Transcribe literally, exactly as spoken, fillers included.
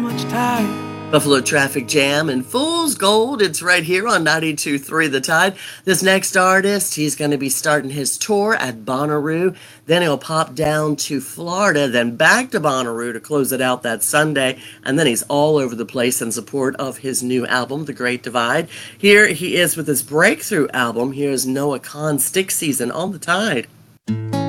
much time. Buffalo Traffic Jam and Fool's Gold. It's right here on ninety-two point three The Tide. This next artist, he's going to be starting his tour at Bonnaroo. Then he'll pop down to Florida, then back to Bonnaroo to close it out that Sunday. And then he's all over the place in support of his new album, The Great Divide. Here he is with his breakthrough album. Here's Noah Kahan, Stick Season on The Tide.